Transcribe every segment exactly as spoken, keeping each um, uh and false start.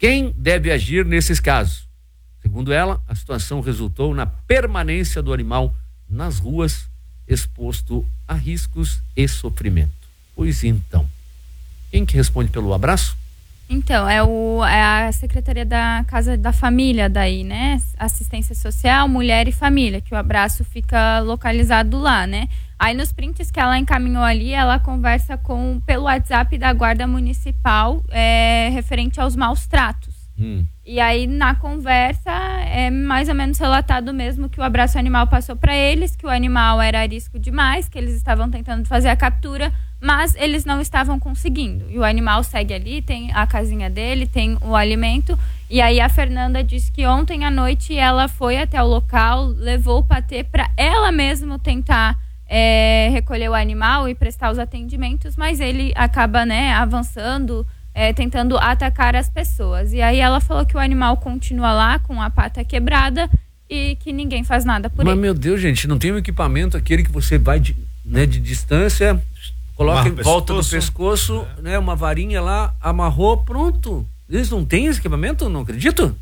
Quem deve agir nesses casos? Segundo ela, a situação resultou na permanência do animal nas ruas, exposto a riscos e sofrimento. Pois então, quem que responde pelo abraço? Então, é, o, é a Secretaria da Casa da Família daí, né? Assistência Social, Mulher e Família, que o abraço fica localizado lá, né? Aí nos prints que ela encaminhou ali, ela conversa com, pelo WhatsApp da Guarda Municipal, é, referente aos maus tratos. Hum. E aí na conversa é mais ou menos relatado mesmo que o abraço animal passou para eles, que o animal era arisco demais, que eles estavam tentando fazer a captura, mas eles não estavam conseguindo. E o animal segue ali, tem a casinha dele, tem o alimento. E aí a Fernanda disse que ontem à noite ela foi até o local, levou o patê para ela mesma tentar é, recolher o animal e prestar os atendimentos, mas ele acaba, né, avançando, É, tentando atacar as pessoas. E aí ela falou que o animal continua lá com a pata quebrada e que ninguém faz nada por Mas, ele. Mas meu Deus, gente, não tem um equipamento aquele que você vai de, né, de distância, coloca em volta do pescoço, é. né, uma varinha lá, amarrou, pronto. Eles não têm esse equipamento? Não acredito.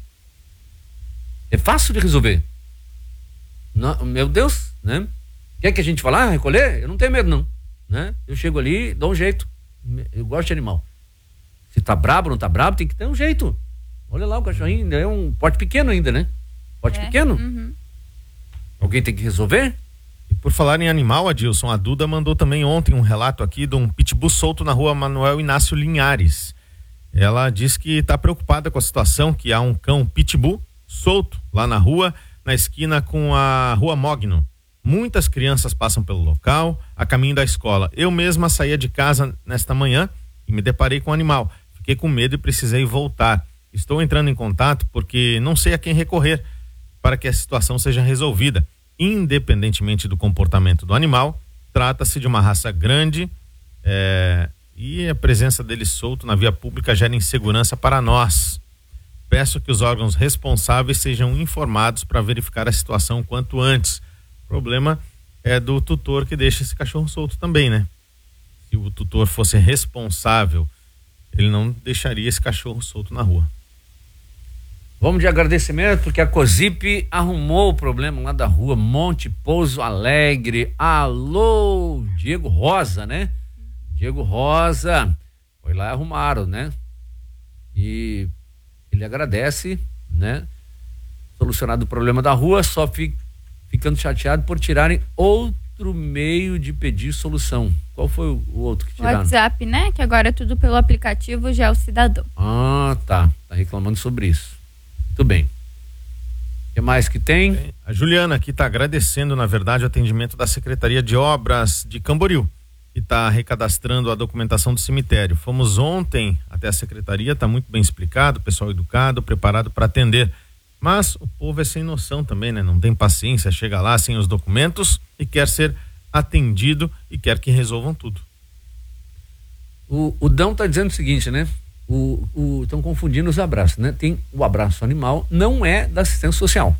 É fácil de resolver. Não, meu Deus, né? Quer que a gente vá lá recolher? Eu não tenho medo, não. Né? Eu chego ali, dou um jeito. Eu gosto de animal. Se tá brabo, não tá brabo, tem que ter um jeito. Olha lá, o cachorrinho é um porte pequeno ainda, né? Porte é. pequeno. Uhum. Alguém tem que resolver? E por falar em animal, Adilson, a Duda mandou também ontem um relato aqui de um pitbull solto na rua Manuel Inácio Linhares. Ela diz que está preocupada com a situação, que há um cão pitbull solto lá na rua, na esquina com a rua Mogno. Muitas crianças passam pelo local, a caminho da escola. Eu mesma saía de casa nesta manhã e me deparei com o animal. Fiquei com medo e precisei voltar. Estou entrando em contato porque não sei a quem recorrer para que a situação seja resolvida. Independentemente do comportamento do animal, trata-se de uma raça grande é, e a presença dele solto na via pública gera insegurança para nós. Peço que os órgãos responsáveis sejam informados para verificar a situação o quanto antes. O problema é do tutor que deixa esse cachorro solto também, né? Se o tutor fosse responsável, ele não deixaria esse cachorro solto na rua. Vamos de agradecimento, porque a COSIP arrumou o problema lá da rua Monte Pouso Alegre. Alô, Diego Rosa, né? Diego Rosa, foi lá e arrumaram, né? E ele agradece, né? Solucionado o problema da rua, só fica ficando chateado por tirarem outro meio de pedir solução. Qual foi o, o outro que tiraram? O WhatsApp, né? Que agora é tudo pelo aplicativo Já é o Cidadão. Ah, tá. Tá reclamando sobre isso. Muito bem. O que mais que tem? Bem, a Juliana aqui está agradecendo, na verdade, o atendimento da Secretaria de Obras de Camboriú, que está recadastrando a documentação do cemitério. Fomos ontem até a secretaria, está muito bem explicado, pessoal educado, preparado para atender. Mas o povo é sem noção também, né? Não tem paciência, chega lá sem os documentos e quer ser atendido e quer que resolvam tudo. O, o Dão tá dizendo o seguinte, né? O, o, estão confundindo os abraços, né? Tem o abraço animal, não é da assistência social.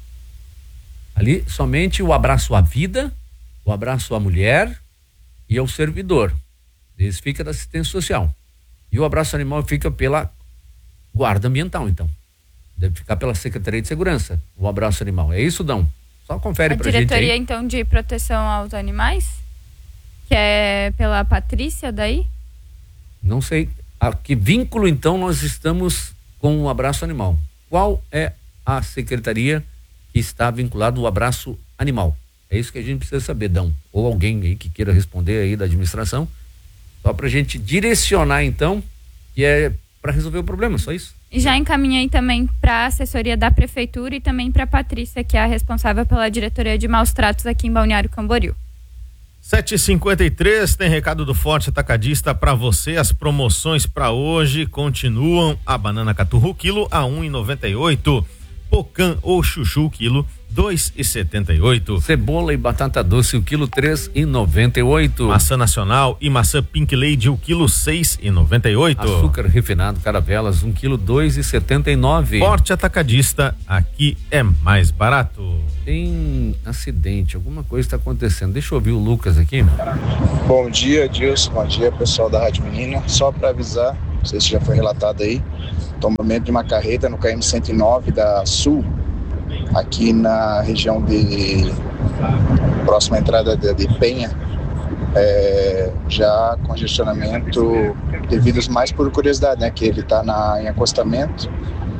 Ali somente o abraço à vida, o abraço à mulher e ao servidor. Esse fica da assistência social. E o abraço animal fica pela guarda ambiental, então. Deve ficar pela Secretaria de Segurança, o abraço animal. É isso, Dão? Só confere pra gente aí. A diretoria, então, de proteção aos animais? Que é pela Patrícia daí? Não sei. A que vínculo, então, nós estamos com o abraço animal? Qual é a secretaria que está vinculado ao abraço animal? É isso que a gente precisa saber, Dão. Ou alguém aí que queira responder aí da administração. Só pra gente direcionar, então, que é para resolver o problema, só isso. E já encaminhei também para a assessoria da prefeitura e também para a Patrícia, que é a responsável pela diretoria de maus tratos aqui em Balneário Camboriú. sete e cinquenta e três, tem recado do Forte Atacadista para você. As promoções para hoje continuam. A banana caturro quilo a um e noventa e oito, pocã ou chuchu quilo dois e setenta e oito, cebola e batata doce o quilo três e noventa e oito, maçã nacional e maçã Pink Lady o quilo seis e noventa e oito, açúcar refinado Caravelas um quilo dois e setenta e nove. Forte Atacadista, aqui é mais barato. Tem acidente, alguma coisa está acontecendo. Deixa eu ouvir o Lucas aqui. Bom dia, Dilson. Bom dia, pessoal da Rádio Menina. Só para avisar, não sei se já foi relatado aí, tombamento de uma carreta no K M cento e nove da Sul, aqui na região de próxima à entrada de, de Penha. É, já congestionamento devido mais por curiosidade, né, que ele está em acostamento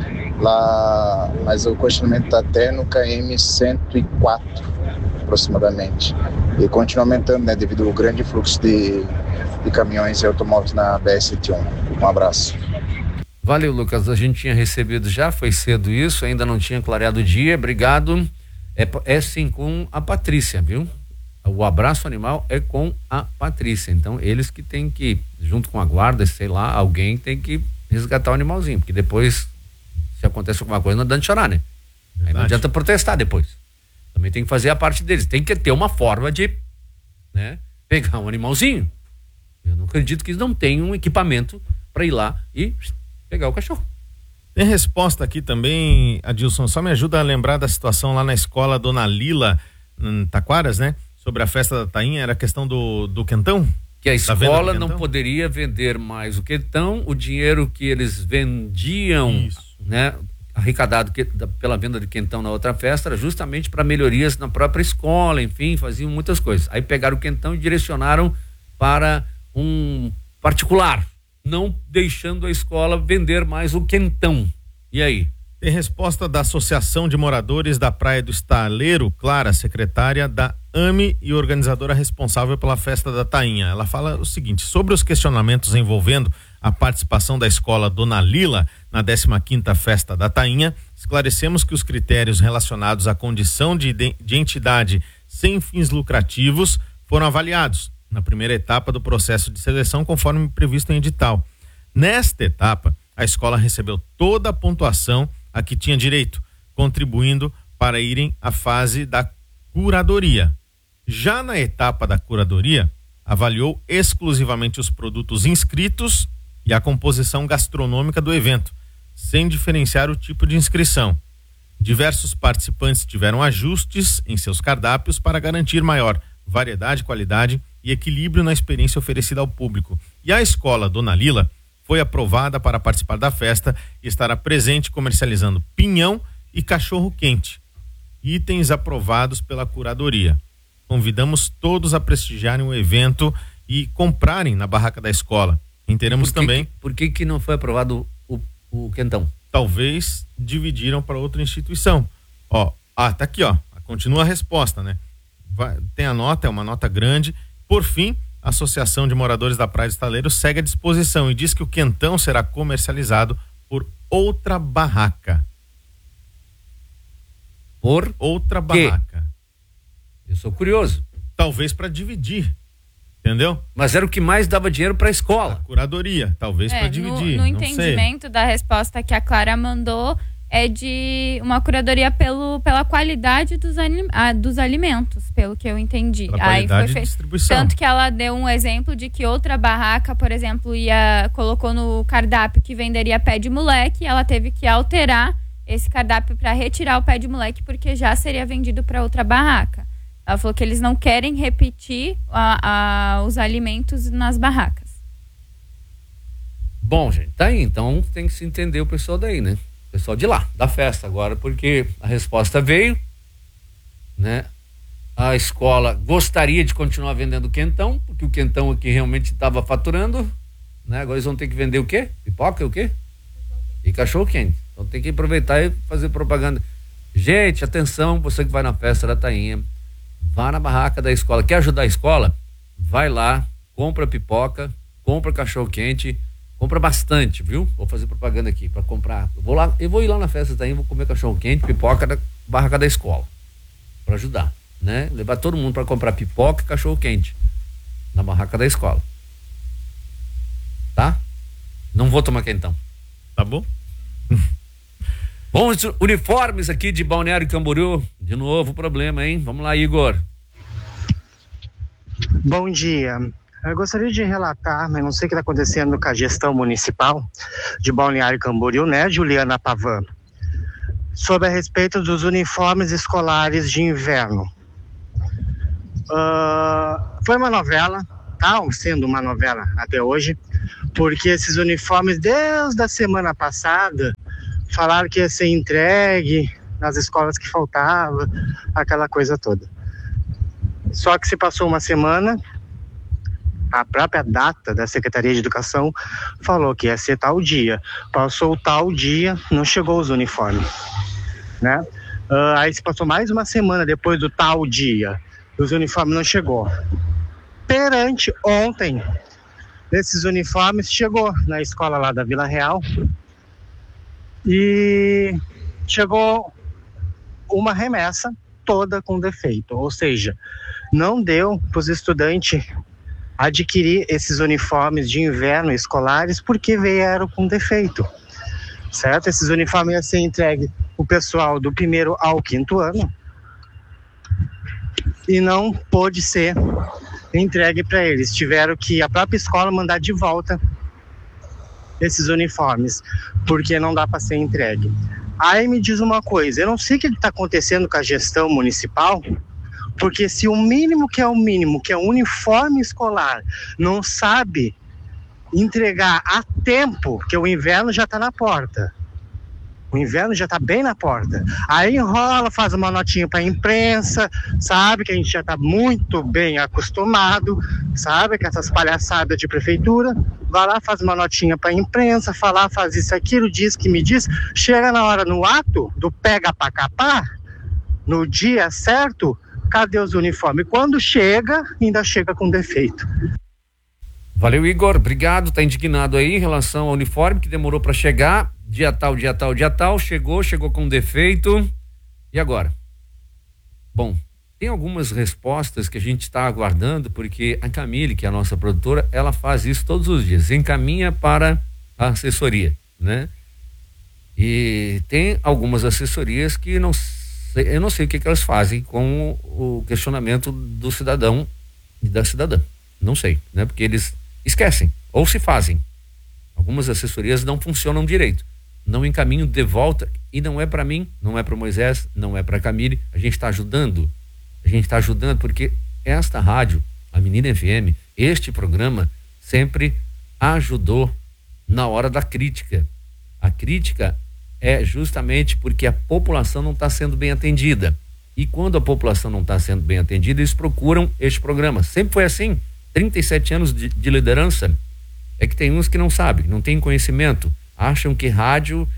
lá, mas o congestionamento está até no K M cento e quatro aproximadamente, e continua aumentando, né, devido ao grande fluxo de, de caminhões e automóveis na B R cento e um. Um abraço. Valeu, Lucas, a gente tinha recebido já, foi cedo isso, ainda não tinha clareado o dia, obrigado. É, é sim com a Patrícia, viu? O abraço animal é com a Patrícia, então eles que tem que, junto com a guarda, sei lá, alguém tem que resgatar o animalzinho, porque depois, se acontece alguma coisa, não adianta chorar, né? Aí não adianta protestar depois. Também tem que fazer a parte deles, tem que ter uma forma de, né, pegar um animalzinho. Eu não acredito que eles não tenham um equipamento para ir lá e pegar o cachorro. Tem resposta aqui também, Adilson, só me ajuda a lembrar da situação lá na escola Dona Lila, em Taquaras, né? Sobre a festa da tainha, era a questão do, do quentão? Que a escola não poderia vender mais o quentão, o dinheiro que eles vendiam, Isso. né, arrecadado que, da, pela venda de quentão na outra festa, era justamente para melhorias na própria escola, enfim, faziam muitas coisas. Aí pegaram o quentão e direcionaram para um particular, não deixando a escola vender mais o quentão. E aí? Tem resposta da Associação de Moradores da Praia do Estaleiro, Clara, secretária da A M E e organizadora responsável pela festa da tainha. Ela fala o seguinte: sobre os questionamentos envolvendo a participação da escola Dona Lila na décima quinta festa da tainha, esclarecemos que os critérios relacionados à condição de, de entidade sem fins lucrativos foram avaliados na primeira etapa do processo de seleção, conforme previsto em edital. Nesta etapa, a escola recebeu toda a pontuação a que tinha direito, contribuindo para irem à fase da curadoria. Já na etapa da curadoria, avaliou exclusivamente os produtos inscritos e a composição gastronômica do evento, sem diferenciar o tipo de inscrição. Diversos participantes tiveram ajustes em seus cardápios para garantir maior variedade, qualidade e equilíbrio na experiência oferecida ao público. E a escola Dona Lila foi aprovada para participar da festa e estará presente comercializando pinhão e cachorro quente, itens aprovados pela curadoria. Convidamos todos a prestigiarem o evento e comprarem na barraca da escola. Teremos também... Por que que não foi aprovado o, o quentão? Talvez dividiram para outra instituição. Ó, ah, tá aqui, ó. Continua a resposta, né? Vai, tem a nota, é uma nota grande. Por fim, a Associação de Moradores da Praia do Estaleiro segue à disposição e diz que o quentão será comercializado por outra barraca. Por outra quê? barraca. Eu sou curioso. Talvez para dividir, entendeu? Mas era o que mais dava dinheiro para a escola. A curadoria, talvez é, para dividir. No, no entendimento sei. da resposta que a Clara mandou, é de uma curadoria pelo, pela qualidade dos, anim, ah, dos alimentos, pelo que eu entendi. Pela qualidade Aí foi de distribuição. Tanto que ela deu um exemplo de que outra barraca, por exemplo, ia, colocou no cardápio que venderia pé de moleque, e ela teve que alterar esse cardápio para retirar o pé de moleque, porque já seria vendido para outra barraca. Ela falou que eles não querem repetir a, a, os alimentos nas barracas. Bom, gente, tá aí. Então tem que se entender o pessoal daí, né? O pessoal de lá, da festa agora, porque a resposta veio, né? A escola gostaria de continuar vendendo quentão, porque o quentão aqui realmente estava faturando, né? Agora eles vão ter que vender o quê? Pipoca e o quê? E cachorro quente. Então tem que aproveitar e fazer propaganda. Gente, atenção, você que vai na festa da tainha, vá na barraca da escola. Quer ajudar a escola? Vai lá, compra pipoca, compra cachorro quente, compra bastante, viu? Vou fazer propaganda aqui para comprar. Eu vou lá, eu vou ir lá na festa da tainha, vou comer cachorro quente, pipoca da barraca da escola, para ajudar, né? Levar todo mundo para comprar pipoca e cachorro quente na barraca da escola. Tá? Não vou tomar quentão. Tá bom? Bom, uniformes aqui de Balneário Camboriú, de novo problema, hein? Vamos lá, Igor. Bom dia. Eu gostaria de relatar, mas não sei o que está acontecendo com a gestão municipal de Balneário Camboriú, né, Juliana Pavan, sobre a respeito dos uniformes escolares de inverno. Uh, foi uma novela, tá sendo uma novela até hoje, porque esses uniformes, desde a semana passada, falaram que ia ser entregue nas escolas que faltava, aquela coisa toda. Só que se passou uma semana, a própria data da Secretaria de Educação falou que ia ser tal dia. Passou tal dia, não chegou os uniformes, né? Uh, aí se passou mais uma semana depois do tal dia, os uniformes não chegou. Perante ontem, esses uniformes chegou na escola lá da Vila Real e chegou uma remessa toda com defeito, ou seja, não deu para os estudantes adquirir esses uniformes de inverno escolares porque vieram com defeito, certo? Esses uniformes iam ser entregues o pessoal do primeiro ao quinto ano e não pôde ser entregue para eles. Tiveram que a própria escola mandar de volta esses uniformes, porque não dá para ser entregue. Aí me diz uma coisa, eu não sei o que está acontecendo com a gestão municipal, porque se o mínimo que é o mínimo, que é o uniforme escolar, não sabe entregar a tempo, que o inverno já está na porta. O inverno já está bem na porta. Aí enrola, faz uma notinha para a imprensa, sabe que a gente já está muito bem acostumado, sabe que essas palhaçadas de prefeitura, vai lá, faz uma notinha para a imprensa, fala, faz isso, aquilo, diz que me diz, chega na hora, no ato do pega para capar, no dia certo, cadê os uniformes? Quando chega, ainda chega com defeito. Valeu, Igor, obrigado, tá indignado aí em relação ao uniforme que demorou para chegar, dia tal, dia tal, dia tal, chegou, chegou com defeito, e agora? Bom, tem algumas respostas que a gente está aguardando, porque a Camille, que é a nossa produtora, ela faz isso todos os dias, encaminha para a assessoria, né? E tem algumas assessorias que não sei, eu não sei o que, que elas fazem com o questionamento do cidadão e da cidadã, não sei, né? Porque eles esquecem, ou se fazem. Algumas assessorias não funcionam direito, não encaminham de volta, e não é para mim, não é para Moisés, não é para Camille, a gente está ajudando, a gente está ajudando porque esta rádio, a Menina F M, este programa sempre ajudou na hora da crítica. A crítica é justamente porque a população não está sendo bem atendida, e quando a população não está sendo bem atendida, eles procuram este programa. Sempre foi assim. trinta e sete anos de, de liderança. É que tem uns que não sabem, não têm conhecimento, acham que rádio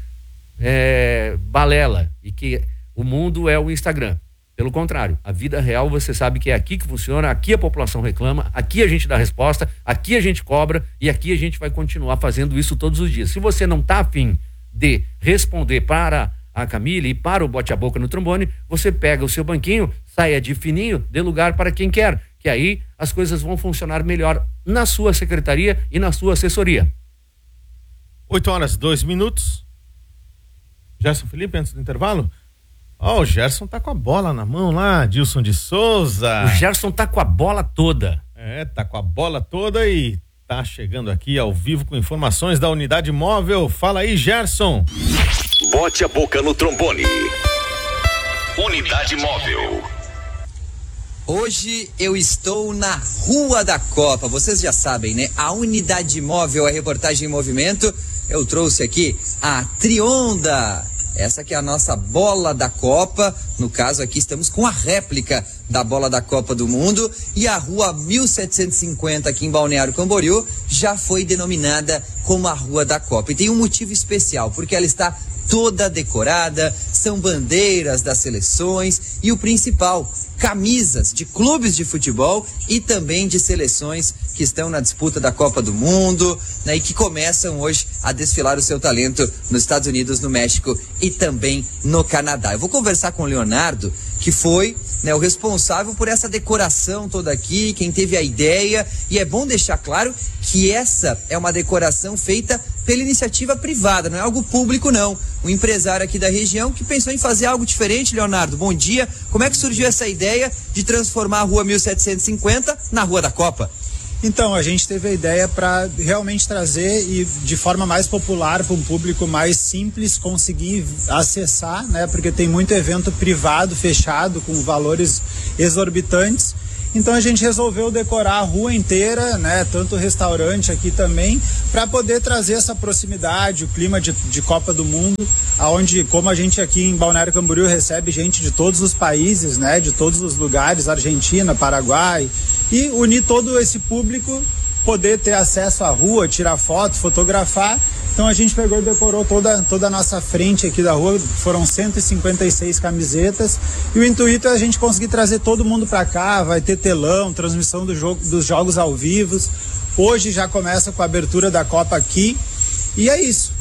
é balela e que o mundo é o Instagram. Pelo contrário, a vida real você sabe que é aqui que funciona, aqui a população reclama, aqui a gente dá resposta, aqui a gente cobra e aqui a gente vai continuar fazendo isso todos os dias. Se você não está afim de responder para a Camille e para o bote a boca no trombone, você pega o seu banquinho, saia de fininho, dê lugar para quem quer, que aí as coisas vão funcionar melhor na sua secretaria e na sua assessoria. oito horas, dois minutos. Gerson Felipe, antes do intervalo? Ó, oh, o Gerson tá com a bola na mão lá, Dilson de Souza. O Gerson tá com a bola toda. É, tá com a bola toda e tá chegando aqui ao vivo com informações da unidade móvel. Fala aí, Gerson. Bote a boca no trombone. Unidade móvel. Hoje eu estou na Rua da Copa, vocês já sabem, né? A Unidade Móvel, a reportagem em movimento, eu trouxe aqui a Trionda, essa que é a nossa bola da Copa, no caso aqui estamos com a réplica da bola da Copa do Mundo, e a Rua mil setecentos e cinquenta aqui em Balneário Camboriú já foi denominada como a Rua da Copa, e tem um motivo especial, porque ela está toda decorada, são bandeiras das seleções e o principal, camisas de clubes de futebol e também de seleções que estão na disputa da Copa do Mundo, né, e que começam hoje a desfilar o seu talento nos Estados Unidos, no México e também no Canadá. Eu vou conversar com o Leonardo, que foi, né, o responsável por essa decoração toda aqui, quem teve a ideia, e é bom deixar claro que essa é uma decoração feita pela iniciativa privada, não é algo público não. Um empresário aqui da região que pensou em fazer algo diferente. Leonardo, bom dia. Como é que surgiu essa ideia de transformar a Rua mil setecentos e cinquenta na Rua da Copa? Então, a gente teve a ideia para realmente trazer e de forma mais popular, para um público mais simples conseguir acessar, né? Porque tem muito evento privado, fechado, com valores exorbitantes. Então a gente resolveu decorar a rua inteira, né, tanto o restaurante aqui também, para poder trazer essa proximidade, o clima de, de Copa do Mundo, aonde, como a gente aqui em Balneário Camboriú recebe gente de todos os países, né, de todos os lugares, Argentina, Paraguai, e unir todo esse público, poder ter acesso à rua, tirar foto, fotografar. Então a gente pegou e decorou toda, toda a nossa frente aqui da rua, foram cento e cinquenta e seis camisetas, e o intuito é a gente conseguir trazer todo mundo para cá, vai ter telão, transmissão do jogo, dos jogos ao vivo. Hoje já começa com a abertura da Copa aqui, e é isso.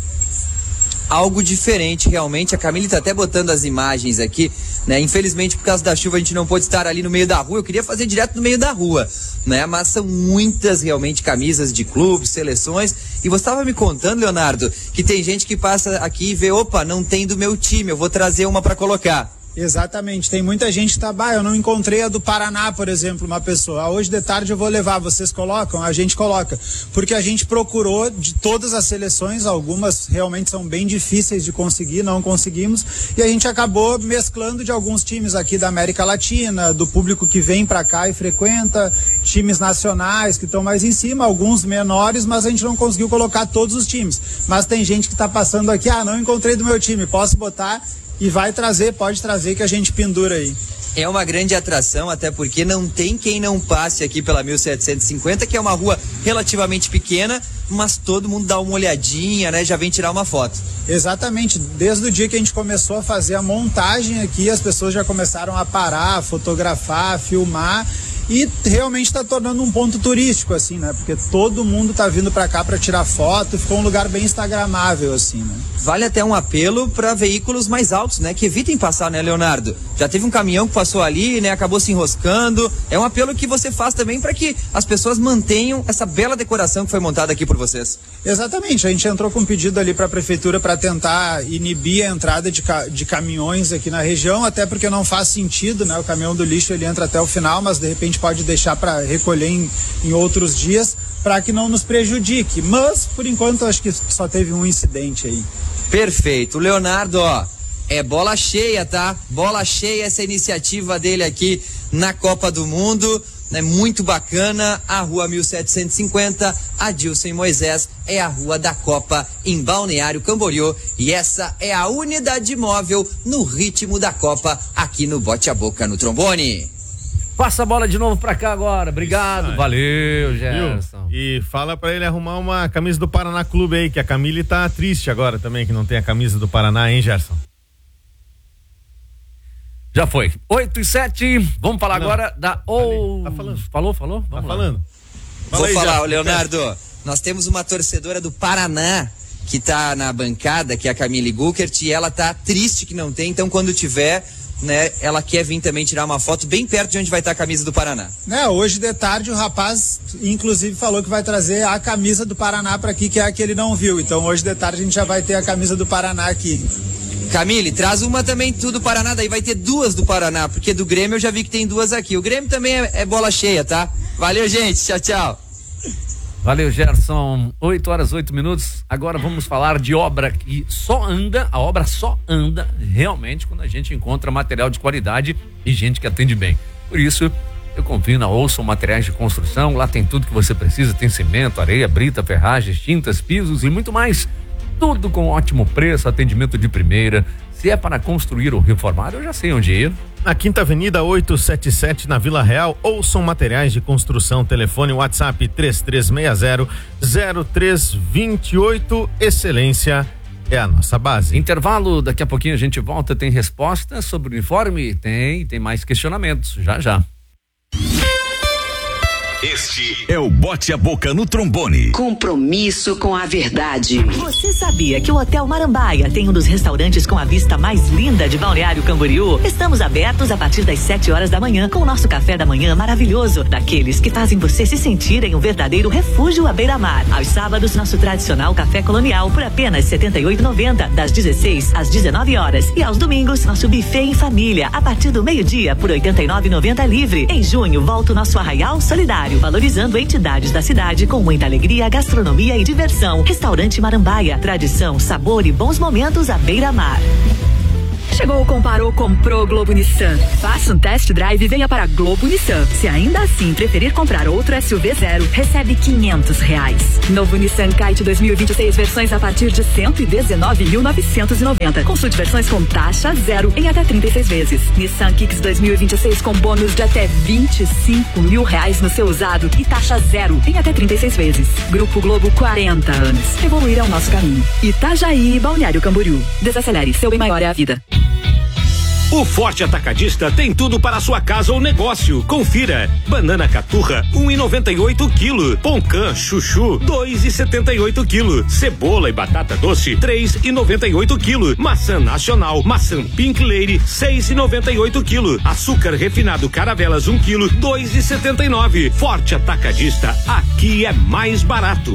Algo diferente realmente, a Camille tá até botando as imagens aqui, né? Infelizmente por causa da chuva a gente não pôde estar ali no meio da rua, eu queria fazer direto no meio da rua, né? Mas são muitas realmente camisas de clubes, seleções, e você estava me contando, Leonardo, que tem gente que passa aqui e vê, opa, não tem do meu time, eu vou trazer uma para colocar. Exatamente, tem muita gente que tá, bah, eu não encontrei a do Paraná, por exemplo, uma pessoa, ah, hoje de tarde eu vou levar, vocês colocam? A gente coloca, porque a gente procurou de todas as seleções, algumas realmente são bem difíceis de conseguir, não conseguimos, e a gente acabou mesclando de alguns times aqui da América Latina, do público que vem pra cá e frequenta, times nacionais que estão mais em cima, alguns menores, mas a gente não conseguiu colocar todos os times, mas tem gente que tá passando aqui, ah, não encontrei do meu time, posso botar? E vai trazer, pode trazer que a gente pendura aí. É uma grande atração, até porque não tem quem não passe aqui pela mil setecentos e cinquenta, que é uma rua relativamente pequena, mas todo mundo dá uma olhadinha, né? Já vem tirar uma foto. Exatamente, desde o dia que a gente começou a fazer a montagem aqui, as pessoas já começaram a parar, fotografar, filmar, e realmente está tornando um ponto turístico, assim, né? Porque todo mundo tá vindo para cá para tirar foto, ficou um lugar bem instagramável, assim, né? Vale até um apelo para veículos mais altos, né? Que evitem passar, né, Leonardo? Já teve um caminhão que passou ali, né? Acabou se enroscando. É um apelo que você faz também para que as pessoas mantenham essa bela decoração que foi montada aqui por vocês. Exatamente, a gente entrou com um pedido ali para a prefeitura para tentar inibir a entrada de, ca de caminhões aqui na região, até porque não faz sentido, né? O caminhão do lixo ele entra até o final, mas de repente pode deixar para recolher em, em outros dias, para que não nos prejudique. Mas, por enquanto, acho que só teve um incidente aí. Perfeito. Leonardo, ó, é bola cheia, tá? Bola cheia essa iniciativa dele aqui na Copa do Mundo, né? Muito bacana. A rua mil setecentos e cinquenta, Adilson Moisés, é a rua da Copa em Balneário Camboriú, e essa é a unidade móvel no ritmo da Copa aqui no Bote a Boca no Trombone. Passa a bola de novo pra cá agora. Obrigado. Isso, valeu, Gerson. E fala pra ele arrumar uma camisa do Paraná Clube aí, que a Camille tá triste agora também, que não tem a camisa do Paraná, hein, Gerson? Já foi. oito e sete. Vamos falar não. agora da... Oh... Tá falando. Falou, falou? Vamos tá lá. falando. Vou Fala aí, falar, Leonardo. Nós temos uma torcedora do Paraná que tá na bancada, que é a Camille Guckert, e ela tá triste que não tem, então quando tiver... né, ela quer vir também tirar uma foto bem perto de onde vai estar a camisa do Paraná. Né, hoje de tarde o rapaz inclusive falou que vai trazer a camisa do Paraná para aqui, que é a que ele não viu. Então hoje de tarde a gente já vai ter a camisa do Paraná aqui. Camille, traz uma também tu do Paraná, daí vai ter duas do Paraná, porque do Grêmio eu já vi que tem duas aqui. O Grêmio também é, é bola cheia, tá? Valeu, gente. Tchau, tchau. Valeu, Gerson. oito horas, oito minutos. Agora vamos falar de obra que só anda, a obra só anda realmente quando a gente encontra material de qualidade e gente que atende bem. Por isso, eu confio na Olson Materiais de Construção. Lá tem tudo que você precisa, tem cimento, areia, brita, ferragens, tintas, pisos e muito mais. Tudo com ótimo preço, atendimento de primeira. Se é para construir ou reformar, eu já sei onde ir. Na Quinta Avenida oitocentos e setenta e sete, na Vila Real, Olson Materiais de Construção. Telefone WhatsApp três três seis zero, zero três dois oito. Excelência é a nossa base. Intervalo, daqui a pouquinho a gente volta. Tem resposta sobre o uniforme? Tem, tem mais questionamentos. Já, já. Este é o Bote a Boca no Trombone. Compromisso com a verdade. Você sabia que o Hotel Marambaia tem um dos restaurantes com a vista mais linda de Balneário Camboriú? Estamos abertos a partir das sete horas da manhã com o nosso café da manhã maravilhoso, daqueles que fazem você se sentir em um verdadeiro refúgio à beira-mar. Aos sábados, nosso tradicional café colonial por apenas setenta e oito reais e noventa centavos, das dezesseis às dezenove horas. E aos domingos, nosso buffet em família a partir do meio-dia por oitenta e nove reais e noventa centavos livre. Em junho, volta o nosso Arraial Solidário, valorizando entidades da cidade com muita alegria, gastronomia e diversão. Restaurante Marambaia, tradição, sabor e bons momentos à beira-mar. Chegou, comparou, comprou Globo Nissan. Faça um test drive e venha para Globo Nissan. Se ainda assim preferir comprar outro S U V zero, recebe quinhentos reais. Novo Nissan Kite dois mil e vinte e seis, versões a partir de cento e dezenove mil novecentos e noventa. Consulte versões com taxa zero em até trinta e seis vezes. Nissan Kicks dois mil e vinte e seis com bônus de até vinte e cinco mil reais no seu usado e taxa zero em até trinta e seis vezes. Grupo Globo, quarenta anos. Evoluir é o nosso caminho. Itajaí e Balneário Camboriú. Desacelere, seu bem maior é a vida. O Forte Atacadista tem tudo para a sua casa ou negócio. Confira: banana caturra um e noventa e oito quilo, poncã chuchu dois e setenta e oito quilo, cebola e batata doce três e noventa e oito quilo, maçã nacional, maçã Pink Lady seis e noventa e oito quilo, açúcar refinado Caravelas um quilo dois e setenta e nove. Forte Atacadista, aqui é mais barato.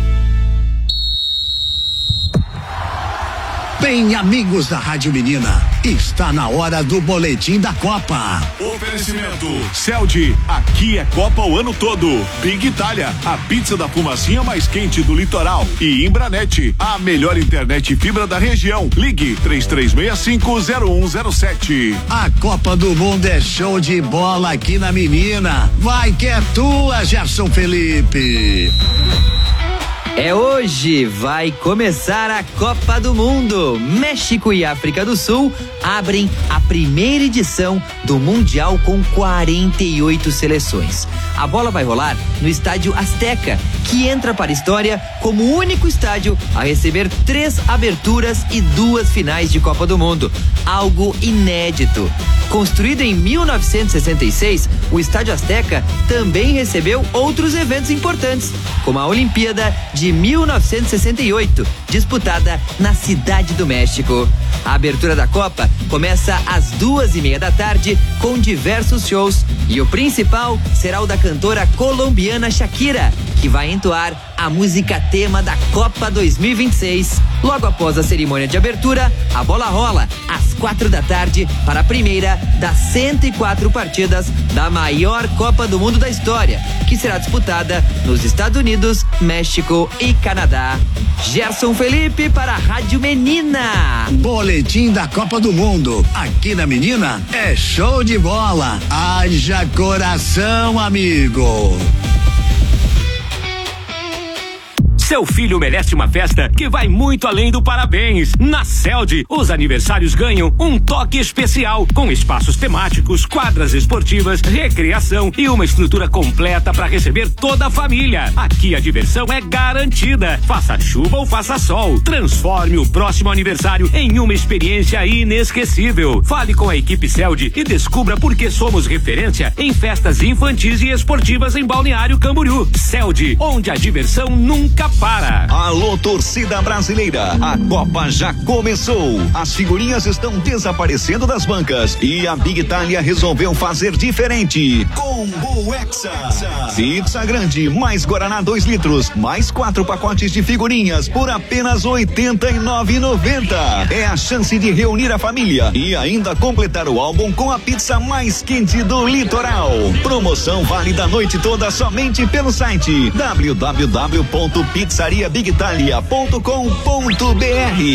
Bem, amigos da Rádio Menina, está na hora do boletim da Copa. Oferecimento Celdi, aqui é Copa o ano todo. Big Itália, a pizza da fumacinha mais quente do litoral. E Imbranet, a melhor internet fibra da região. Ligue três três seis cinco zero um zero sete. A Copa do Mundo é show de bola aqui na Menina. Vai que é tua, Gerson Felipe. É hoje, vai começar a Copa do Mundo. México e África do Sul abrem a primeira edição do Mundial com quarenta e oito seleções. A bola vai rolar no Estádio Azteca, que entra para a história como o único estádio a receber três aberturas e duas finais de Copa do Mundo. Algo inédito. Construído em mil novecentos e sessenta e seis, o Estádio Azteca também recebeu outros eventos importantes, como a Olimpíada de mil novecentos e sessenta e oito, disputada na Cidade do México. A abertura da Copa começa às duas e meia da tarde com diversos shows, e o principal será o da cantora colombiana Shakira, que vai entoar a música tema da Copa dois mil e vinte e seis. Logo após a cerimônia de abertura, a bola rola às quatro da tarde para a primeira das cento e quatro partidas da maior Copa do Mundo da história, que será disputada nos Estados Unidos, México e Canadá. Gerson Felipe para a Rádio Menina. Boletim da Copa do Mundo. Aqui na Menina é show de bola. Haja coração, amigo. Seu filho merece uma festa que vai muito além do parabéns. Na Celdi, os aniversários ganham um toque especial, com espaços temáticos, quadras esportivas, recreação e uma estrutura completa para receber toda a família. Aqui a diversão é garantida. Faça chuva ou faça sol, transforme o próximo aniversário em uma experiência inesquecível. Fale com a equipe Celdi e descubra por que somos referência em festas infantis e esportivas em Balneário Camboriú. Celdi, onde a diversão nunca para. Alô, torcida brasileira, a Copa já começou. As figurinhas estão desaparecendo das bancas e a Big Itália resolveu fazer diferente. Combo Hexa. Pizza grande, mais Guaraná dois litros, mais quatro pacotes de figurinhas por apenas oitenta e nove reais e noventa centavos. É a chance de reunir a família e ainda completar o álbum com a pizza mais quente do litoral. Promoção válida a noite toda somente pelo site w w w ponto pizzaria big italia ponto com ponto b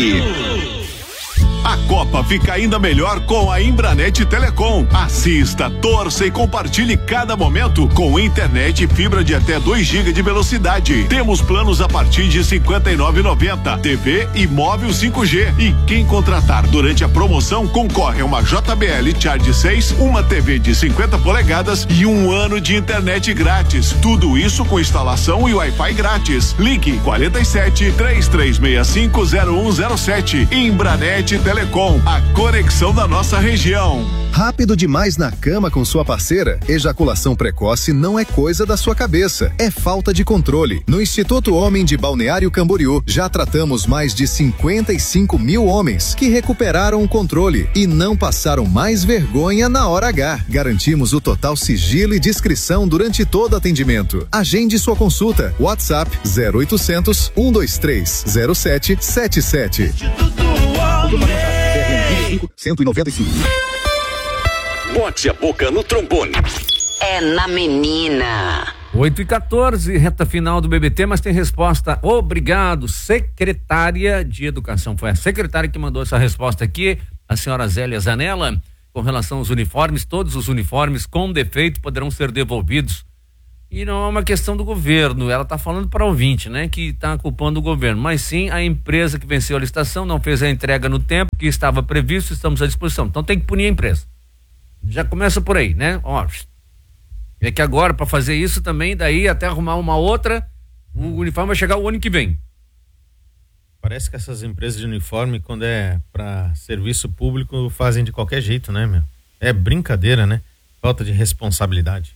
r. A Copa fica ainda melhor com a Imbranet Telecom. Assista, torça e compartilhe cada momento com internet e fibra de até dois gigas de velocidade. Temos planos a partir de cinquenta e nove reais e noventa centavos, T V e móvel cinco G. E quem contratar durante a promoção concorre a uma J B L Charge seis, uma T V de cinquenta polegadas e um ano de internet grátis. Tudo isso com instalação e Wi-Fi grátis. Ligue quarenta e sete, três três seis cinco, zero um zero sete. Imbranet Telecom, a conexão da nossa região. Rápido demais na cama com sua parceira? Ejaculação precoce não é coisa da sua cabeça, é falta de controle. No Instituto Homem de Balneário Camboriú, já tratamos mais de cinquenta e cinco mil homens que recuperaram o controle e não passaram mais vergonha na hora H. Garantimos o total sigilo e discrição durante todo atendimento. Agende sua consulta. WhatsApp zero oitocentos, um dois três, zero sete sete sete. cento e noventa e cinco. Bote a boca no trombone. É na Menina. oito e quatorze, reta final do B B T, mas tem resposta. Obrigado, secretária de Educação. Foi a secretária que mandou essa resposta aqui, a senhora Zélia Zanella, com relação aos uniformes. Todos os uniformes com defeito poderão ser devolvidos. E não é uma questão do governo, ela está falando para o ouvinte, né? Que está culpando o governo, mas sim a empresa que venceu a licitação, não fez a entrega no tempo que estava previsto, estamos à disposição. Então tem que punir a empresa. Já começa por aí, né? Ó, é que agora, para fazer isso também, daí até arrumar uma outra, o uniforme vai chegar o ano que vem. Parece que essas empresas de uniforme, quando é para serviço público, fazem de qualquer jeito, né, meu? É brincadeira, né? Falta de responsabilidade.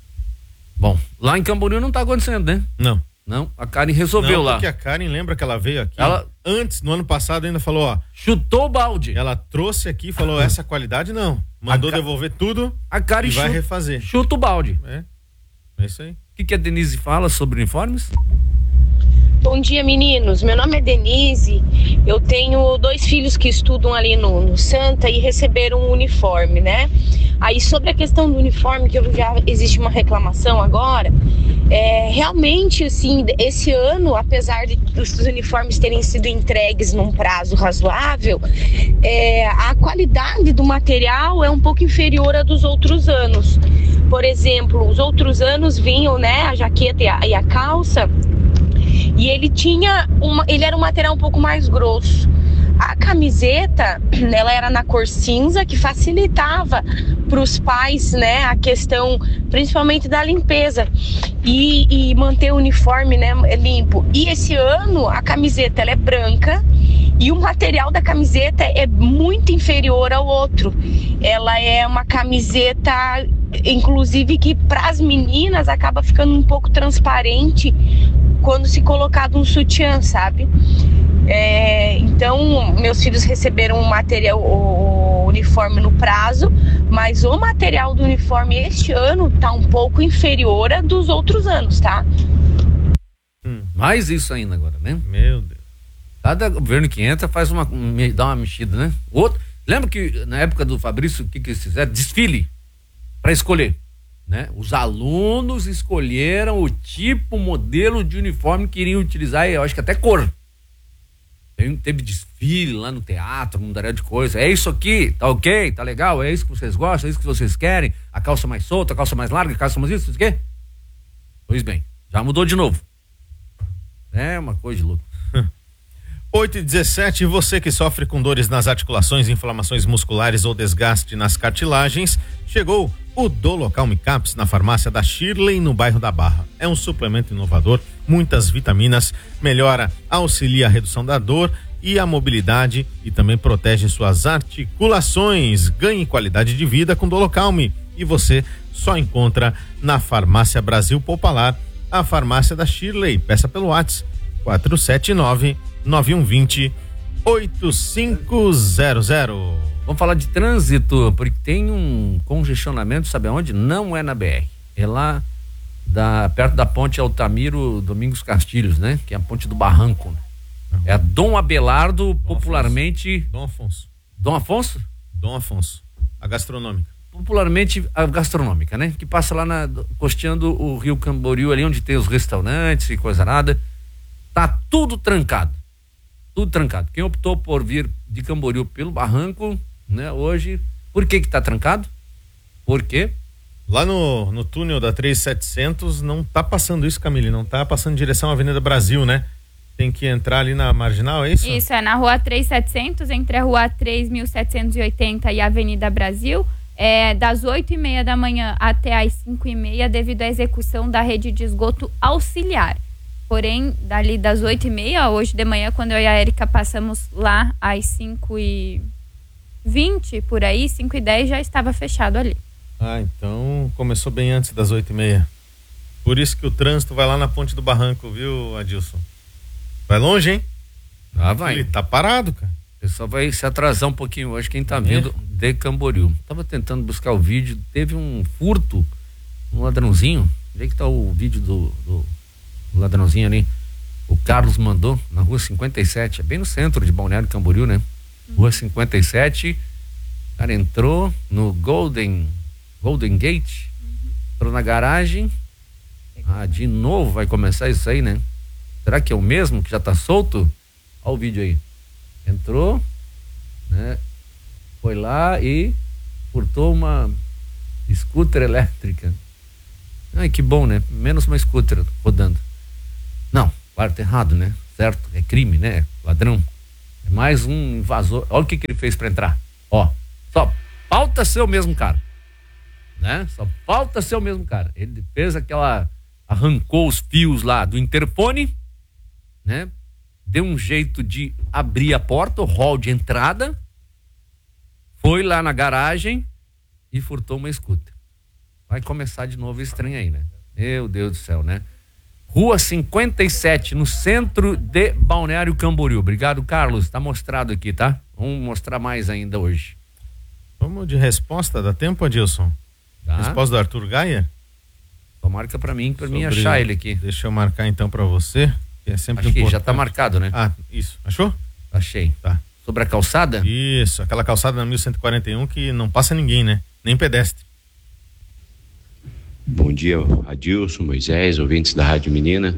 Bom, lá em Camboriú não tá acontecendo, né? Não. Não, a Karen resolveu não, lá. Porque a Karen, lembra que ela veio aqui? Ela... Antes, no ano passado, ainda falou, ó... Chutou o balde. Ela trouxe aqui e falou, ah, essa qualidade não. Mandou a devolver tudo a Karen e vai chuta, refazer. Chuta o balde. É, é isso aí. O que, que a Denise fala sobre uniformes? Bom dia, meninos. Meu nome é Denise. Eu tenho dois filhos que estudam ali no, no Santa e receberam um uniforme, né? Aí, sobre a questão do uniforme, que já existe uma reclamação agora, é, realmente, assim, esse ano, apesar de os uniformes terem sido entregues num prazo razoável, é, a qualidade do material é um pouco inferior à dos outros anos. Por exemplo, os outros anos vinham, né, a jaqueta e a, e a calça, e ele tinha uma, ele era um material um pouco mais grosso. A camiseta, ela era na cor cinza, que facilitava para os pais, né, a questão principalmente da limpeza e, e manter o uniforme, né, limpo. E esse ano a camiseta ela é branca e o material da camiseta é muito inferior ao outro. Ela é uma camiseta, inclusive, que para as meninas acaba ficando um pouco transparente quando se colocado um sutiã, sabe? É, então, meus filhos receberam o material, o uniforme no prazo, mas o material do uniforme este ano tá um pouco inferior a dos outros anos, tá? Hum, mais isso ainda agora, né? Meu Deus. Cada governo que entra faz uma, dá uma mexida, né? Outro, lembra que na época do Fabrício, o que que eles fizeram? Desfile para escolher, né? Os alunos escolheram o tipo, modelo de uniforme que iriam utilizar, e eu acho que até cor. Teve desfile lá no teatro, um mundaréu de coisa. É isso aqui, tá ok, tá legal, é isso que vocês gostam, é isso que vocês querem. A calça mais solta, a calça mais larga, a calça mais isso, isso aqui. Pois bem, já mudou de novo. É uma coisa de louco. oito e dezessete, você que sofre com dores nas articulações, inflamações musculares ou desgaste nas cartilagens, chegou o Dolocalme Caps na farmácia da Shirley, no bairro da Barra. É um suplemento inovador, muitas vitaminas, melhora, auxilia a redução da dor e a mobilidade e também protege suas articulações. Ganhe qualidade de vida com Dolocalme e você só encontra na Farmácia Brasil Popular, a farmácia da Shirley. Peça pelo WhatsApp quatro sete nove, nove um dois zero, oito cinco zero zero. Vamos falar de trânsito, porque tem um congestionamento, sabe aonde? Não é na B R, é lá da, perto da ponte Altamiro Domingos Castilhos, né? Que é a ponte do Barranco. Uhum. É a Dom Abelardo, Dom popularmente... Afonso. Dom Afonso. Dom Afonso? Dom Afonso, a gastronômica. Popularmente a gastronômica, né? Que passa lá na, costeando o Rio Camboriú, ali onde tem os restaurantes e coisa nada. Tá tudo trancado. Tudo trancado. Quem optou por vir de Camboriú pelo Barranco, né, hoje, por que que tá trancado? Por quê? Lá no, no túnel da três mil e setecentos não tá passando isso, Camille, não tá passando em direção à Avenida Brasil, né? Tem que entrar ali na Marginal, é isso? Isso, é na rua três mil e setecentos, entre a rua três mil setecentos e oitenta e a Avenida Brasil, é das oito e meia da manhã até as cinco e meia, devido à execução da rede de esgoto auxiliar. Porém, dali das oito e meia, hoje de manhã, quando eu e a Érica passamos lá às cinco e vinte, por aí, cinco e dez, já estava fechado ali. Ah, então começou bem antes das oito e meia. Por isso que o trânsito vai lá na Ponte do Barranco, viu, Adilson? Vai longe, hein? Ah, vai. Ele tá parado, cara. O pessoal vai se atrasar um pouquinho hoje, quem tá vindo é. de Camboriú. Tava tentando buscar o vídeo, teve um furto, um ladrãozinho. Onde é que tá o vídeo do... do... o ladrãozinho ali, o Carlos mandou na rua cinquenta e sete, é bem no centro de Balneário Camboriú, né? Rua cinquenta e sete, o cara entrou no Golden Golden Gate, uhum. entrou na garagem, Ah, de novo vai começar isso aí, né? Será que é o mesmo que já tá solto? Olha o vídeo aí. Entrou, né? Foi lá e furtou uma scooter elétrica. Ai, que bom, né? Menos uma scooter rodando. Não, claro, tá errado, né? Certo? É crime, né? Ladrão. É mais um invasor. Olha o que, que ele fez pra entrar. Ó, só falta ser o mesmo cara. Né? Só falta ser o mesmo cara. Ele fez aquela... Arrancou os fios lá do interfone, né? Deu um jeito de abrir a porta, o hall de entrada. Foi lá na garagem e furtou uma scooter. Vai começar de novo estranho aí, né? Meu Deus do céu, né? Rua cinquenta e sete, no centro de Balneário Camboriú. Obrigado, Carlos. Tá mostrado aqui, tá? Vamos mostrar mais ainda hoje. Vamos de resposta, dá tempo, Adilson? Tá. Resposta do Arthur Gaia? Só marca pra mim, pra Sobre... mim achar ele aqui. Deixa eu marcar então pra você, que é sempre Achei, importante. já tá marcado, né? Ah, isso. Achou? Achei. Tá. Sobre a calçada? Isso, aquela calçada na mil cento e quarenta e um que não passa ninguém, né? Nem pedestre. Bom dia, Adilson, Moisés, ouvintes da Rádio Menina.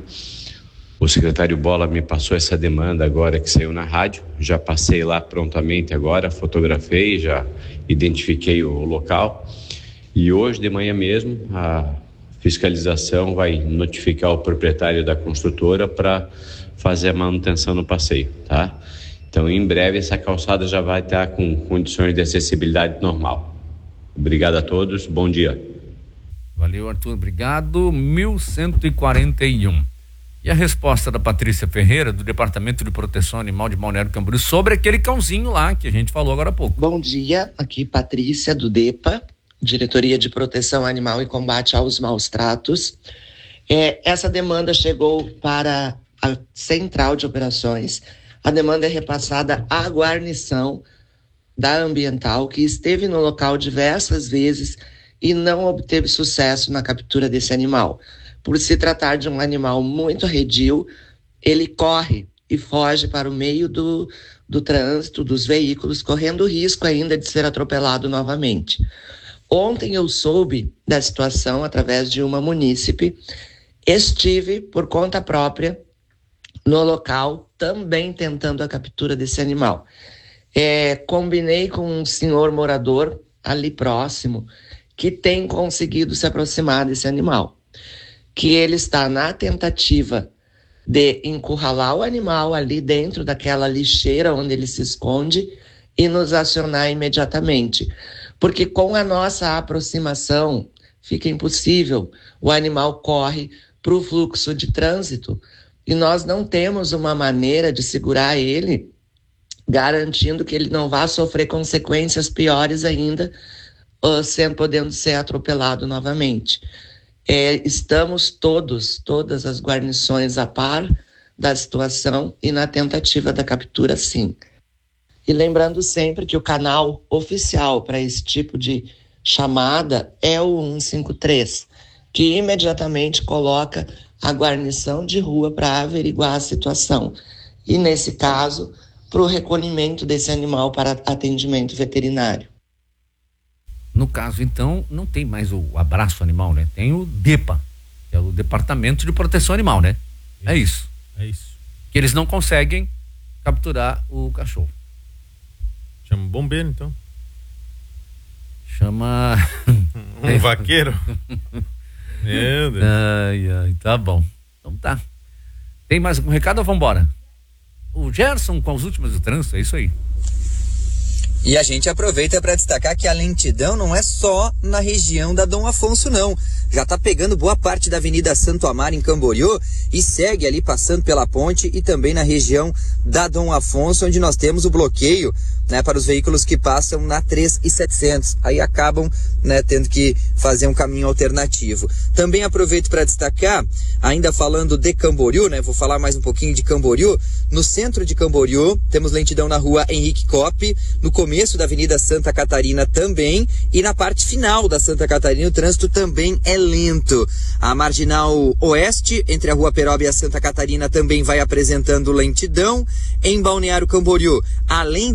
O secretário Bola me passou essa demanda agora que saiu na rádio. Já passei lá prontamente agora, fotografei, já identifiquei o local. E hoje de manhã mesmo, a fiscalização vai notificar o proprietário da construtora para fazer a manutenção no passeio, tá? Então, em breve, essa calçada já vai estar com condições de acessibilidade normal. Obrigado a todos, bom dia. Valeu, Arthur, obrigado. mil cento e quarenta e um. E a resposta da Patrícia Ferreira, do Departamento de Proteção Animal de Balneário Camboriú, sobre aquele cãozinho lá que a gente falou agora há pouco. Bom dia, aqui Patrícia do DEPA, Diretoria de Proteção Animal e Combate aos Maus Tratos. É, essa demanda chegou para a Central de Operações. A demanda é repassada à guarnição da Ambiental, que esteve no local diversas vezes e não obteve sucesso na captura desse animal. Por se tratar de um animal muito arredio, ele corre e foge para o meio do, do trânsito, dos veículos, correndo o risco ainda de ser atropelado novamente. Ontem eu soube da situação através de uma munícipe, estive por conta própria no local, também tentando a captura desse animal. É, combinei com um senhor morador ali próximo, que tem conseguido se aproximar desse animal, que ele está na tentativa de encurralar o animal ali dentro daquela lixeira onde ele se esconde e nos acionar imediatamente. Porque com a nossa aproximação fica impossível, o animal corre para o fluxo de trânsito e nós não temos uma maneira de segurar ele, garantindo que ele não vá sofrer consequências piores ainda, uh, sendo, podendo ser atropelado novamente. É, estamos todos, todas as guarnições a par da situação e na tentativa da captura, sim. E lembrando sempre que o canal oficial para esse tipo de chamada é o cento e cinquenta e três, que imediatamente coloca a guarnição de rua para averiguar a situação. E, nesse caso, para o recolhimento desse animal para atendimento veterinário. No caso, então, não tem mais o abraço animal, né? Tem o DEPA, que é o Departamento de Proteção Animal, né? Isso. É isso. É isso. Que eles não conseguem capturar o cachorro. Chama um bombeiro, então. Chama... um vaqueiro? Meu Deus. Ai, ai, tá bom. Então tá. Tem mais algum recado ou vambora? O Gerson com as últimas do trânsito, é isso aí. E a gente aproveita para destacar que a lentidão não é só na região da Dom Afonso, não. Já está pegando boa parte da Avenida Santo Amaro em Camboriú e segue ali passando pela ponte e também na região da Dom Afonso, onde nós temos o bloqueio, né, para os veículos que passam na três e setecentos. Aí acabam, né, tendo que fazer um caminho alternativo. Também aproveito para destacar, ainda falando de Camboriú, né, vou falar mais um pouquinho de Camboriú. No centro de Camboriú, temos lentidão na rua Henrique Coppe, no começo da Avenida Santa Catarina também, e na parte final da Santa Catarina o trânsito também é lento. A Marginal Oeste, entre a Rua Peroba e a Santa Catarina, também vai apresentando lentidão. Em Balneário Camboriú, além da Rua Dom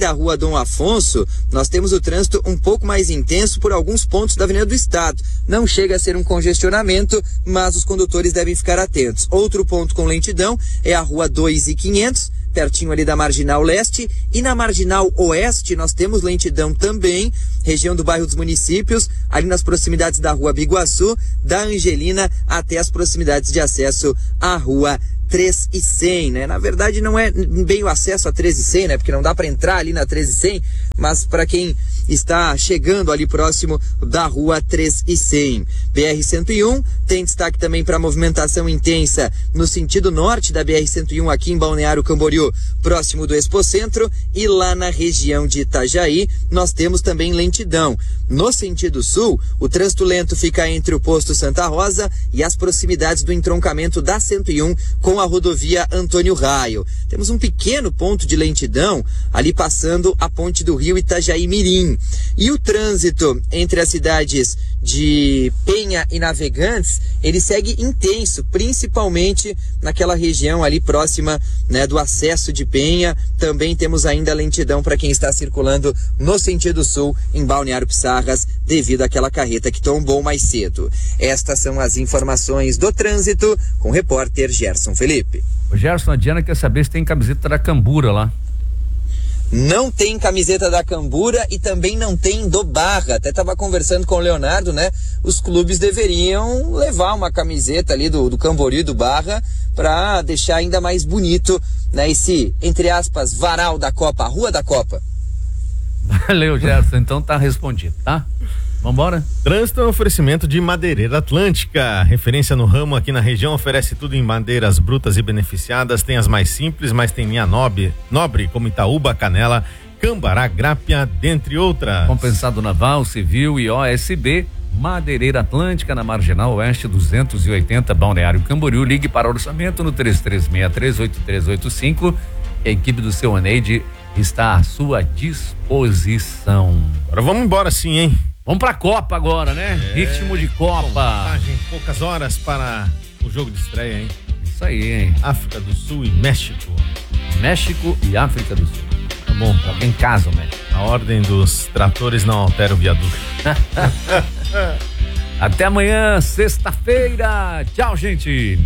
Dom Afonso, nós temos o trânsito um pouco mais intenso por alguns pontos da Avenida do Estado. Não chega a ser um congestionamento, mas os condutores devem ficar atentos. Outro ponto com lentidão é a Rua dois e quinhentos, pertinho ali da Marginal Leste, e na Marginal Oeste nós temos lentidão também, região do bairro dos Municípios, ali nas proximidades da Rua Biguaçu, da Angelina até as proximidades de acesso à Rua três e cem, né? Na verdade não é bem o acesso a três e cem, né? Porque não dá para entrar ali na três e cem, mas para quem está chegando ali próximo da Rua três e cem. B R cento e um tem destaque também para movimentação intensa no sentido norte da B R cento e um aqui em Balneário Camboriú, próximo do Expocentro, e lá na região de Itajaí nós temos também lentidão. No sentido sul, o trânsito lento fica entre o posto Santa Rosa e as proximidades do entroncamento da cento e um com a rodovia Antônio Raio. Temos um pequeno ponto de lentidão ali passando a ponte do Rio Itajaí Mirim. E o trânsito entre as cidades de Penha e Navegantes, ele segue intenso, principalmente naquela região ali próxima, né, do acesso de Penha. Também temos ainda lentidão para quem está circulando no sentido sul em Balneário Pissarras, devido àquela carreta que tombou mais cedo. Estas são as informações do trânsito com o repórter Gerson Felipe. O Gerson, a Diana quer saber se tem camiseta da Cambura lá. Não tem camiseta da Cambura e também não tem do Barra. Até estava conversando com o Leonardo, né? Os clubes deveriam levar uma camiseta ali do, do Camboriú e do Barra para deixar ainda mais bonito, né? Esse, entre aspas, varal da Copa, a Rua da Copa. Valeu, Gerson. Então tá respondido, tá? Vambora? Trânsito é um oferecimento de Madeireira Atlântica. Referência no ramo aqui na região, oferece tudo em madeiras brutas e beneficiadas. Tem as mais simples, mas tem linha nobre, nobre como Itaúba, Canela, Cambará, Grápia, dentre outras. Compensado naval, civil e O S B. Madeireira Atlântica, na Marginal Oeste duzentos e oitenta, Balneário Camboriú. Ligue para o orçamento no três três seis três, oito três oito cinco. A equipe do seu Oneide está à sua disposição. Agora vamos embora sim, hein? Vamos pra Copa agora, né? É, ritmo de Copa. Contagem, poucas horas para o jogo de estreia, hein? Isso aí, hein? África do Sul e México. México e África do Sul. Tá bom, pra em casa, o México. A ordem dos tratores não altera o viaduto. Até amanhã, sexta-feira. Tchau, gente.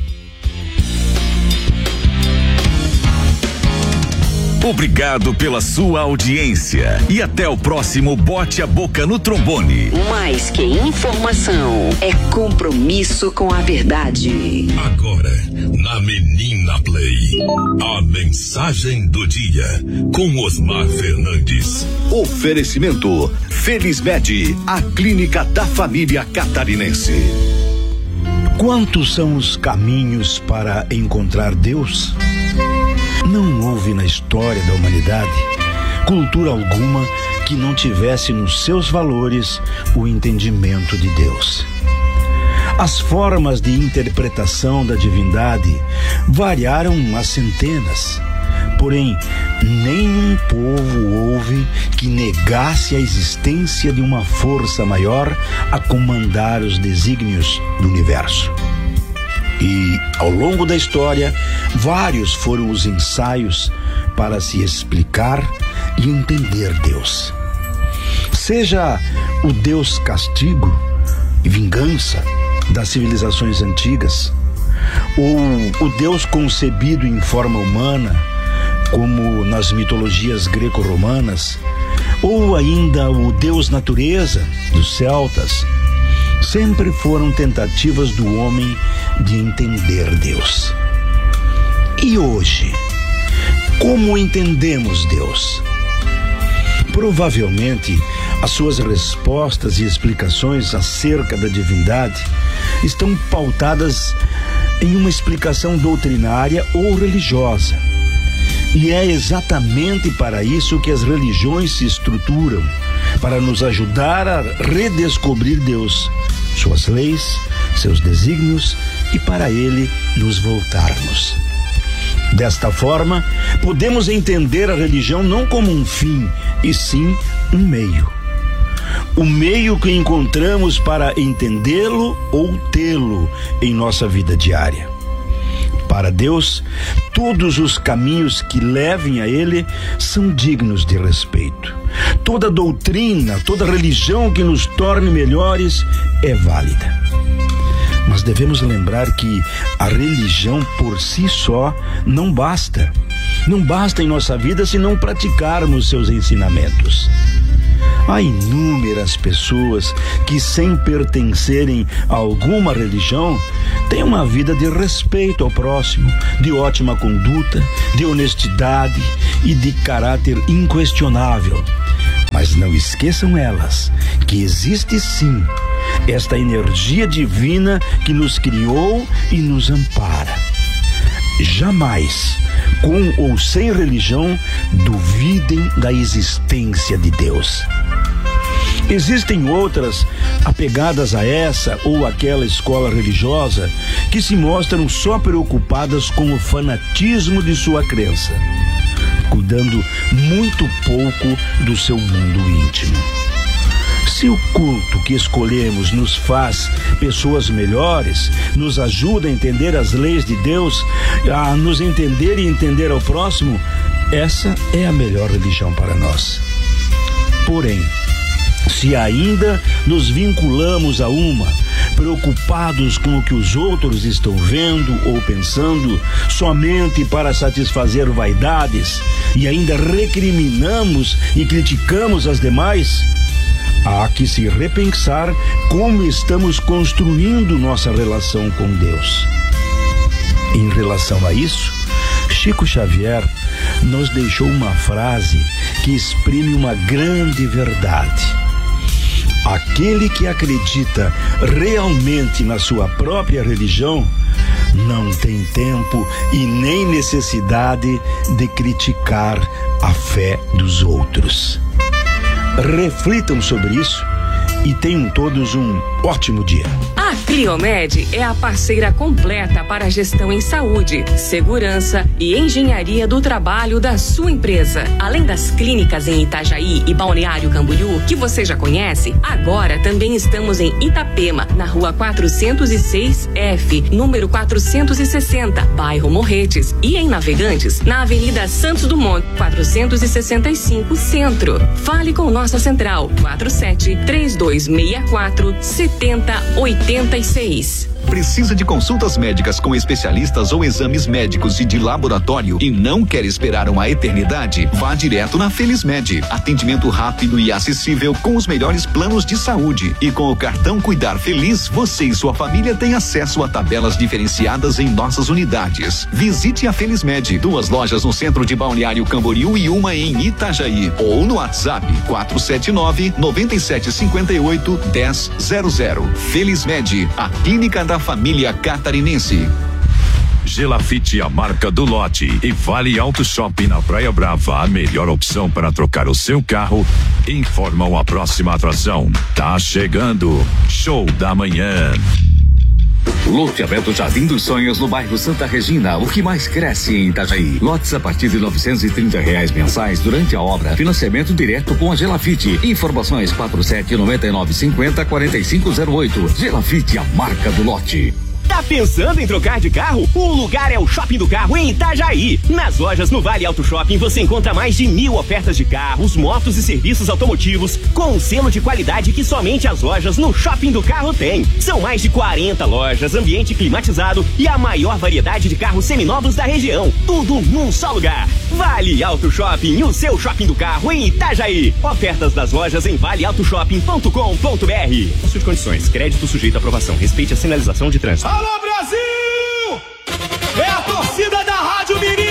Obrigado pela sua audiência e até o próximo Bote a Boca no Trombone. Mais que informação, é compromisso com a verdade. Agora, na Menina Play, a mensagem do dia com Osmar Fernandes. Oferecimento Felismed, a clínica da família catarinense. Quantos são os caminhos para encontrar Deus? Não houve na história da humanidade cultura alguma que não tivesse nos seus valores o entendimento de Deus. As formas de interpretação da divindade variaram a centenas, porém nenhum povo houve que negasse a existência de uma força maior a comandar os desígnios do universo. E, ao longo da história, vários foram os ensaios para se explicar e entender Deus. Seja o Deus castigo e vingança das civilizações antigas, ou o Deus concebido em forma humana, como nas mitologias greco-romanas, ou ainda o Deus natureza dos celtas, sempre foram tentativas do homem de entender Deus. E hoje, como entendemos Deus? Provavelmente, as suas respostas e explicações acerca da divindade estão pautadas em uma explicação doutrinária ou religiosa. E é exatamente para isso que as religiões se estruturam, para nos ajudar a redescobrir Deus, suas leis, seus desígnios e para Ele nos voltarmos. Desta forma, podemos entender a religião não como um fim, e sim um meio. O meio que encontramos para entendê-lo ou tê-lo em nossa vida diária. Para Deus, todos os caminhos que levem a Ele são dignos de respeito. Toda doutrina, toda religião que nos torne melhores é válida. Mas devemos lembrar que a religião por si só não basta. Não basta em nossa vida se não praticarmos seus ensinamentos. Há inúmeras pessoas que, sem pertencerem a alguma religião, têm uma vida de respeito ao próximo, de ótima conduta, de honestidade e de caráter inquestionável. Mas não esqueçam elas que existe sim esta energia divina que nos criou e nos ampara. Jamais, com ou sem religião, duvidem da existência de Deus. Existem outras apegadas a essa ou aquela escola religiosa que se mostram só preocupadas com o fanatismo de sua crença, cuidando muito pouco do seu mundo íntimo. Se o culto que escolhemos nos faz pessoas melhores, nos ajuda a entender as leis de Deus, a nos entender e entender ao próximo, essa é a melhor religião para nós. Porém, se ainda nos vinculamos a uma, preocupados com o que os outros estão vendo ou pensando, somente para satisfazer vaidades, e ainda recriminamos e criticamos as demais, há que se repensar como estamos construindo nossa relação com Deus. Em relação a isso, Chico Xavier nos deixou uma frase que exprime uma grande verdade. Aquele que acredita realmente na sua própria religião não tem tempo e nem necessidade de criticar a fé dos outros. Reflitam sobre isso e tenham todos um ótimo dia. A Cliomed é a parceira completa para a gestão em saúde, segurança e engenharia do trabalho da sua empresa. Além das clínicas em Itajaí e Balneário Camboriú, que você já conhece, agora também estamos em Itapema, na rua quatrocentos e seis F, número quatrocentos e sessenta, bairro Morretes, e em Navegantes, na Avenida Santos Dumont, quatrocentos e sessenta e cinco, Centro. Fale com nossa central, quatro sete três dois seis quatro sete zero oito seis. Precisa de consultas médicas com especialistas ou exames médicos e de laboratório e não quer esperar uma eternidade? Vá direto na Felizmed. Atendimento rápido e acessível com os melhores planos de saúde. E com o cartão Cuidar Feliz, você e sua família têm acesso a tabelas diferenciadas em nossas unidades. Visite a Felizmed. Duas lojas no centro de Balneário Camboriú e uma em Itajaí. Ou no WhatsApp quatro sete nove, nove sete cinco oito, um zero zero zero. Felizmed, a clínica da família catarinense. Gelafite, a marca do lote, e Vale Auto Shopping na Praia Brava, a melhor opção para trocar o seu carro, informam a próxima atração. Tá chegando, Show da Manhã. Loteamento Jardim dos Sonhos no bairro Santa Regina, o que mais cresce em Itajaí. Lotes a partir de novecentos e trinta reais mensais durante a obra. Financiamento direto com a Gelafite. Informações quatro sete nove nove cinco zero quatro cinco zero oito. Gelafite, a marca do lote. Tá pensando em trocar de carro? O lugar é o Shopping do Carro em Itajaí. Nas lojas no Vale Auto Shopping você encontra mais de mil ofertas de carros, motos e serviços automotivos com um selo de qualidade que somente as lojas no Shopping do Carro têm. São mais de quarenta lojas, ambiente climatizado e a maior variedade de carros seminovos da região. Tudo num só lugar. Vale Auto Shopping, o seu Shopping do Carro em Itajaí. Ofertas das lojas em vale auto shopping ponto com ponto br. Consulte condições. Crédito sujeito à aprovação. Respeite a sinalização de trânsito. Alô, Brasil! É a torcida da Rádio Mirim!